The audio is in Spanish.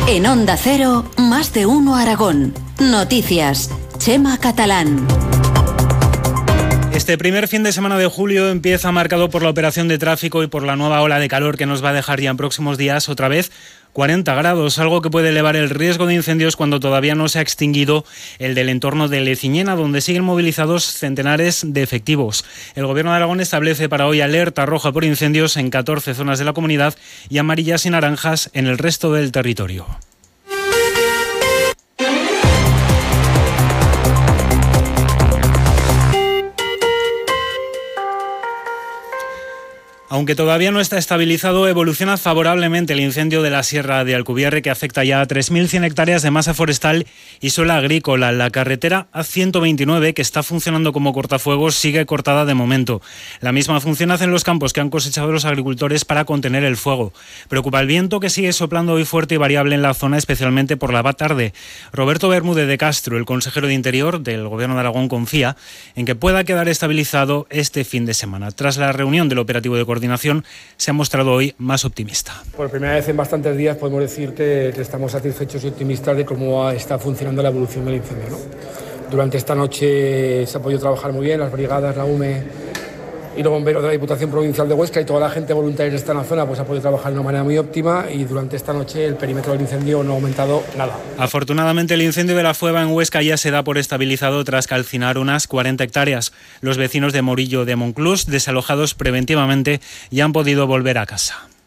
En Onda Cero, Más de Uno Aragón. Noticias. Chema Catalán. Este primer fin de semana de julio empieza marcado por la operación de tráfico y por la nueva ola de calor que nos va a dejar ya en próximos días otra vez 40 grados, algo que puede elevar el riesgo de incendios cuando todavía no se ha extinguido el del entorno de Leciñena, donde siguen movilizados centenares de efectivos. El Gobierno de Aragón establece para hoy alerta roja por incendios en 14 zonas de la comunidad y amarillas y naranjas en el resto del territorio. Aunque todavía no está estabilizado, evoluciona favorablemente el incendio de la Sierra de Alcubierre, que afecta ya a 3.100 hectáreas de masa forestal y suelo agrícola. La carretera A129, que está funcionando como cortafuegos, sigue cortada de momento. La misma función hacen los campos que han cosechado los agricultores para contener el fuego. Preocupa el viento, que sigue soplando hoy fuerte y variable en la zona, especialmente por la tarde. Roberto Bermúdez de Castro, el consejero de Interior del Gobierno de Aragón, confía en que pueda quedar estabilizado este fin de semana. Tras la reunión del operativo de coordinación, se ha mostrado hoy más optimista. Por primera vez en bastantes días podemos decir que estamos satisfechos y optimistas de cómo está funcionando la evolución del incendio, ¿no? Durante esta noche se ha podido trabajar muy bien, las brigadas, la UME y los bomberos de la Diputación Provincial de Huesca y toda la gente voluntaria que está en la zona pues ha podido trabajar de una manera muy óptima, y durante esta noche el perímetro del incendio no ha aumentado nada. Afortunadamente, el incendio de la Fueva en Huesca ya se da por estabilizado tras calcinar unas 40 hectáreas. Los vecinos de Morillo de Monclús, desalojados preventivamente, ya han podido volver a casa.